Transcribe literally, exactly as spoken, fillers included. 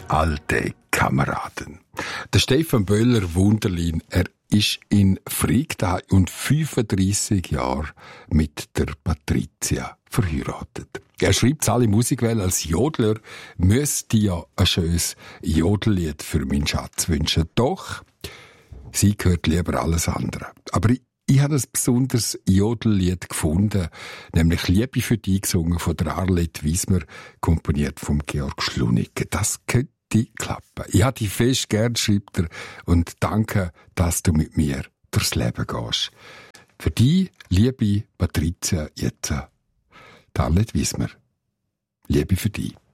alte Kameraden. Der Stefan Böhler Wunderlin, er ist in Friedau und fünfunddreissig Jahre mit der Patricia verheiratet. Er schreibt alle Musikwelle als Jodler, müsste ja ein schönes Jodellied für meinen Schatz wünschen. Doch, sie hört lieber alles andere. Aber ich, ich habe ein besonderes Jodellied gefunden, nämlich «Liebe für dich», gesungen von der Arlette Wiesmer, komponiert von Georg Schlunicke. Das könnte klappen. Ich habe dich fest gern, schreibt er, und danke, dass du mit mir durchs Leben gehst. Für dich, liebe Patricia, jetzt Arlette Wiesmer. Liebe für dich.